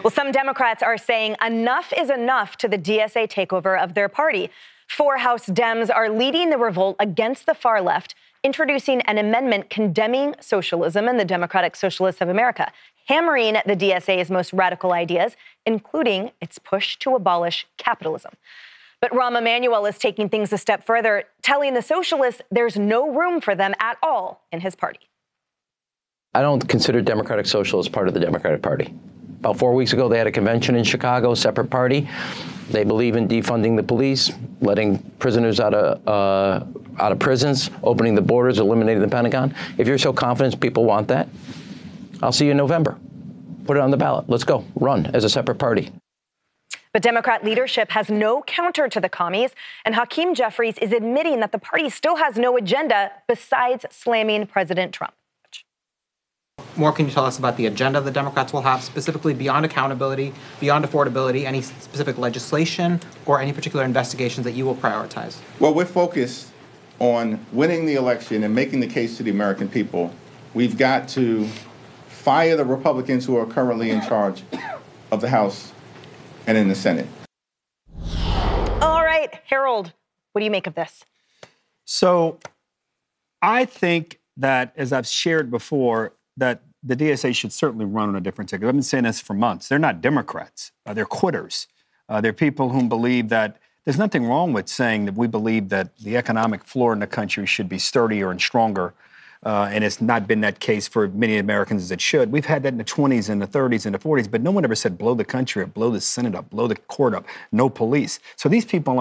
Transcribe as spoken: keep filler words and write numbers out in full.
Well, some Democrats are saying enough is enough to the D S A takeover of their party. Four House Dems are leading the revolt against the far left, introducing an amendment condemning socialism and the Democratic Socialists of America, hammering the D S A's most radical ideas, including its push to abolish capitalism. But Rahm Emanuel is taking things a step further, telling the socialists there's no room for them at all in his party. I don't consider Democratic Socialists part of the Democratic Party. About four weeks ago, they had a convention in Chicago, separate party. They believe in defunding the police, letting prisoners out of uh, out of prisons, opening the borders, eliminating the Pentagon. If you're so confident people want that, I'll see you in November. Put it on the ballot. Let's go. Run as a separate party. But Democrat leadership has no counter to the commies, and Hakeem Jeffries is admitting that the party still has no agenda besides slamming President Trump. More can you tell us about the agenda the Democrats will have, specifically beyond accountability, beyond affordability, any specific legislation or any particular investigations that you will prioritize? Well, we're focused on winning the election and making the case to the American people. We've got to fire the Republicans who are currently in charge of the House and in the Senate. All right, Harold, what do you make of this? So I think that, as I've shared before, that the D S A should certainly run on a different ticket. I've been saying this for months. They're not Democrats. Uh, they're quitters. Uh, they're people who believe that there's nothing wrong with saying that we believe that the economic floor in the country should be sturdier and stronger. Uh, and it's not been that case for many Americans as it should. We've had that in the twenties and the thirties and the forties, but no one ever said blow the country up, blow the Senate up, blow the court up, no police. So these people